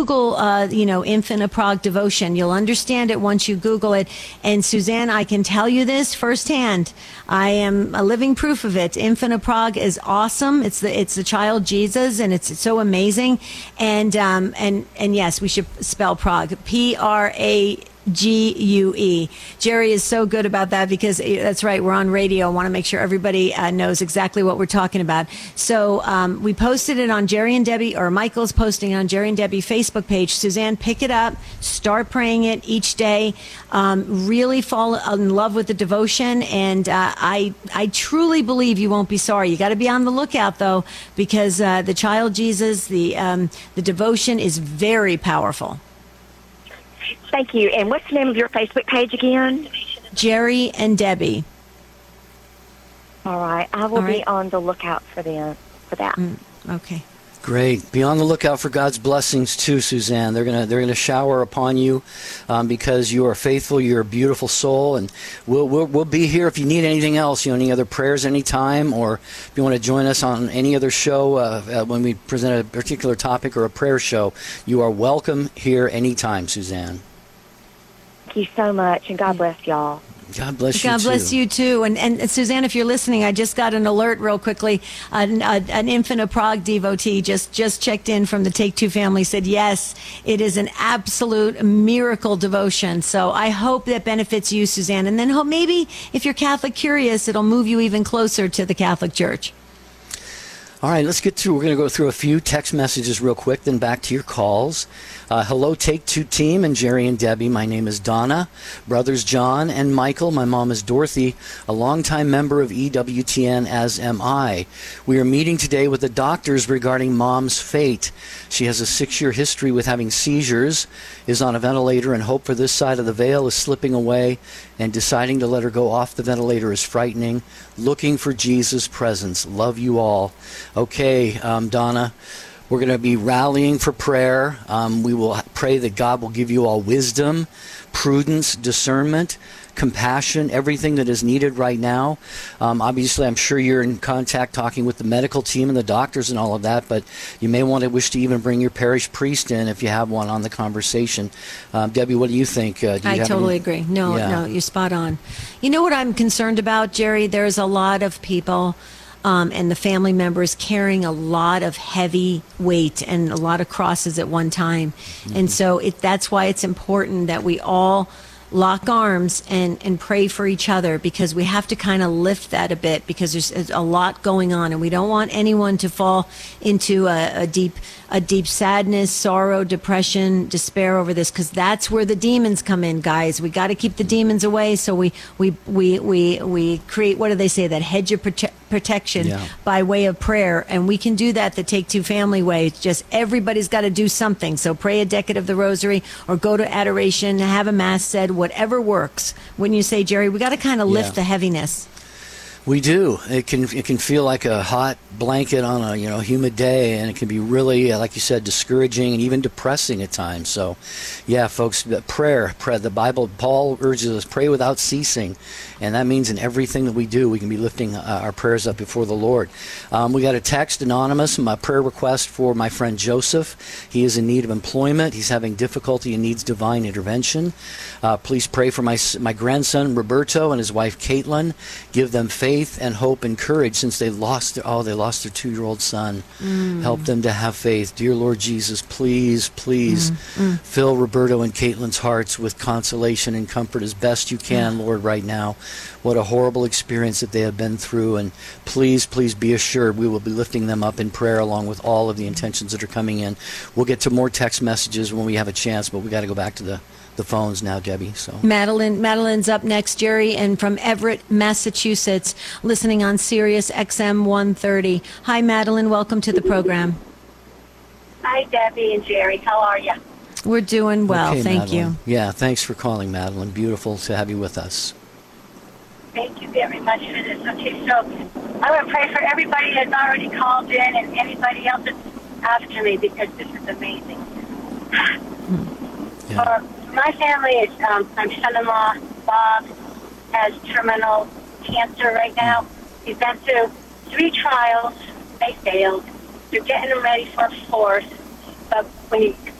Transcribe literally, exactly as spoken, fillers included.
Google, uh, you know, Infant of Prague devotion. You'll understand it once you Google it. And Suzanne, I can tell you this firsthand. I am a living proof of it. Infant of Prague is awesome. It's the it's the child Jesus, and it's so amazing. And um, and and yes, we should spell Prague. P R A G U E. Jerry is so good about that because that's right. We're on radio. I want to make sure everybody uh, knows exactly what we're talking about. So um, we posted it on Jerry and Debbie, or Michael's posting it on Jerry and Debbie Facebook page. Suzanne, pick it up. Start praying it each day. Um, really fall in love with the devotion. And uh, I, I truly believe you won't be sorry. You got to be on the lookout though, because uh, the child Jesus, the um, the devotion is very powerful. Thank you. And what's the name of your Facebook page again? Jerry and Debbie. All right. I will All right. be on the lookout for them for that. Mm, okay. Great. Be on the lookout for God's blessings too, Suzanne. They're gonna they're gonna shower upon you um, because you are faithful. You're a beautiful soul, and we'll we'll we'll be here if you need anything else. You know, any other prayers, anytime, or if you want to join us on any other show uh, uh, when we present a particular topic or a prayer show. You are welcome here anytime, Suzanne. Thank you so much, and God bless y'all. God bless you God too. bless you too. And, and Suzanne, if you're listening, I just got an alert real quickly. An, a, an Infant of Prague devotee just, just checked in from the Take Two family, said, yes, it is an absolute miracle devotion. So I hope that benefits you, Suzanne. And then hope maybe if you're Catholic curious, it'll move you even closer to the Catholic Church. All right, let's get through. We're going to go through a few text messages real quick, then back to your calls. Uh, hello, Take Two team and Jerry and Debbie. My name is Donna. Brothers John and Michael. My mom is Dorothy, a longtime member of E W T N, as am I. We are meeting today with the doctors regarding Mom's fate. She has a six-year history with having seizures, is on a ventilator, and hope for this side of the veil is slipping away, and deciding to let her go off the ventilator is frightening. Looking for Jesus' presence. Love you all. Okay, um, Donna, we're going to be rallying for prayer. Um, we will pray that God will give you all wisdom, prudence, discernment, compassion, everything that is needed right now. Um, obviously, I'm sure you're in contact talking with the medical team and the doctors and all of that, but you may want to wish to even bring your parish priest in if you have one on the conversation. Um, Debbie, what do you think? Uh, do you I have totally any? agree. No, Yeah. no, you're spot on. You know what I'm concerned about, Jerry? There's a lot of people um, and the family members carrying a lot of heavy weight and a lot of crosses at one time. Mm-hmm. And so it, that's why it's important that we all lock arms and, and pray for each other, because we have to kind of lift that a bit, because there's a lot going on, and we don't want anyone to fall into a, a deep a deep sadness, sorrow, depression, despair over this, because that's where the demons come in, guys. We got to keep the demons away, so we we we we, we create, what do they say, that hedge of prote- protection Yeah. by way of prayer, and we can do that the Take Two family way. It's just everybody's got to do something. So pray a decade of the rosary, or go to adoration, have a mass said, whatever works. Wouldn't you say, Jerry? We got to kind of lift Yeah. the heaviness. We do. It can it can feel like a hot blanket on a you know humid day, and it can be really, uh, like you said, discouraging and even depressing at times. So, yeah, folks, prayer, prayer. The Bible, Paul urges us, pray without ceasing, and that means in everything that we do, we can be lifting uh, our prayers up before the Lord. Um, we got a text, anonymous, my prayer request for my friend Joseph. He is in need of employment. He's having difficulty and needs divine intervention. Uh, please pray for my my grandson Roberto and his wife Caitlin. Give them faith. Faith and hope and courage, since they lost their, oh they lost their two-year-old son. Mm. Help them to have faith. Dear Lord Jesus, please, please mm. Mm. fill Roberto and Caitlin's hearts with consolation and comfort as best you can, yeah. Lord, right now. What a horrible experience that they have been through, and please, please be assured we will be lifting them up in prayer along with all of the intentions that are coming in. We'll get to more text messages when we have a chance, but we got to go back to the the phones now, Debbie. So Madeline, Madeline's up next, Jerry, and from Everett, Massachusetts, listening on Sirius X M one thirty. Hi, Madeline. Welcome to the program. Hi, Debbie and Jerry. How are you? We're doing well. Okay, Thank Madeline. you. Yeah, thanks for calling, Madeline. Beautiful to have you with us. Thank you very much for this. Okay, so I want to pray for everybody that's already called in and anybody else that's after me, because this is amazing. Yeah. For my family, is um, my son-in-law, Bob, has terminal cancer right now. He's been through three trials. They failed. They're getting him ready for a fourth. But when he